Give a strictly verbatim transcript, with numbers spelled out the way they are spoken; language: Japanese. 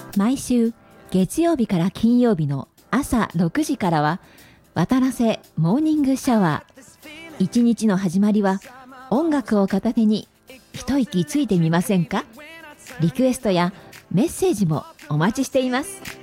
毎週月曜日から金曜日の朝ろくじからは渡良瀬モーニングシャワー。一日の始まりは音楽を片手に一息ついてみませんか？リクエストやメッセージもお待ちしています。